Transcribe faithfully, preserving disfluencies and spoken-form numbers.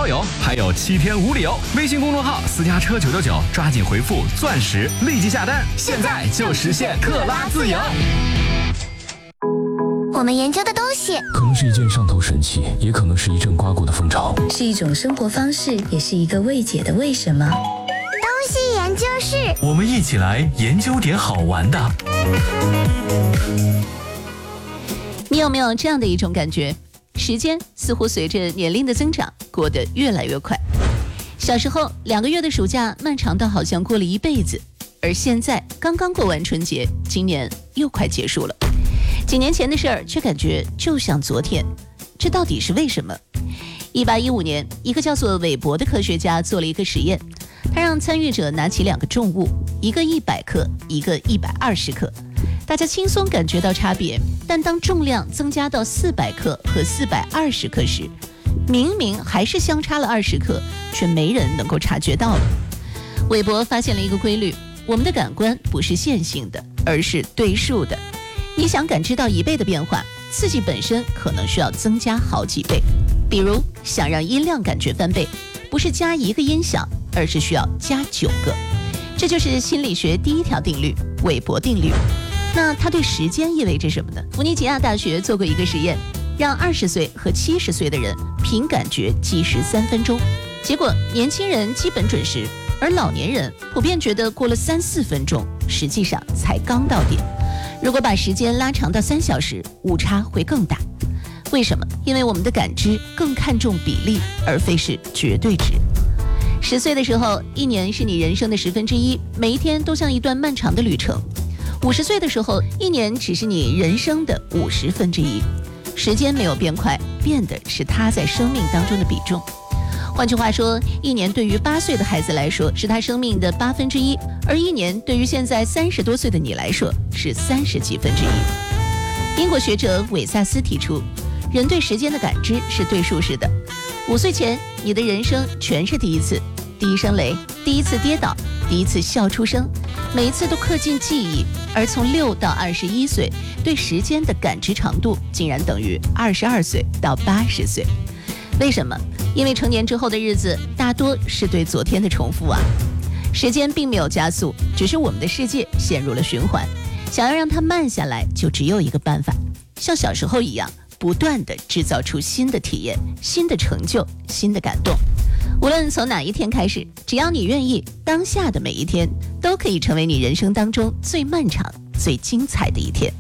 游，还有七天无理由。微信公众号私家车九九九，抓紧回复钻石，立即下单，现在就实现特拉自由。 我们研究的东西可能是一件上头神器，也可能是一阵刮过的风潮， 是一种生活方式，也是一个未解的为什么。 东西研究室， 我们一起来研究点好玩的。 你有没有这样的一种感觉？时间似乎随着年龄的增长过得越来越快。小时候两个月的暑假漫长到好像过了一辈子，而现在刚刚过完春节，今年又快结束了。几年前的事儿却感觉就像昨天，这到底是为什么？一八一五年，一个叫做韦伯的科学家做了一个实验，他让参与者拿起两个重物，一个一百克，一个一百二十克。大家轻松感觉到差别，但当重量增加到四百克和四百二十克时，明明还是相差了二十克，却没人能够察觉到了。韦伯发现了一个规律，我们的感官不是线性的，而是对数的。你想感知到一倍的变化，刺激本身可能需要增加好几倍。比如想让音量感觉翻倍，不是加一个音响，而是需要加九个。这就是心理学第一条定律，韦伯定律。那它对时间意味着什么呢？弗尼吉亚大学做过一个实验，让二十岁和七十岁的人凭感觉计时三分钟，结果年轻人基本准时，而老年人普遍觉得过了三四分钟，实际上才刚到点。如果把时间拉长到三小时，误差会更大。为什么？因为我们的感知更看重比例，而非是绝对值。十岁的时候，一年是你人生的十分之一，每一天都像一段漫长的旅程。五十岁的时候，一年只是你人生的五十分之一。时间没有变快，变的是它在生命当中的比重。换句话说，一年对于八岁的孩子来说是他生命的八分之一，而一年对于现在三十多岁的你来说是三十几分之一。英国学者韦萨斯提出，人对时间的感知是对数式的。五岁前，你的人生全是第一次，第一声雷，第一次跌倒，第一次笑出声，每一次都刻进记忆。而从六到二十一岁，对时间的感知长度竟然等于二十二岁到八十岁。为什么？因为成年之后的日子大多是对昨天的重复啊。时间并没有加速，只是我们的世界陷入了循环。想要让它慢下来，就只有一个办法，像小时候一样，不断地制造出新的体验、新的成就、新的感动。无论从哪一天开始，只要你愿意，当下的每一天都可以成为你人生当中最漫长、最精彩的一天。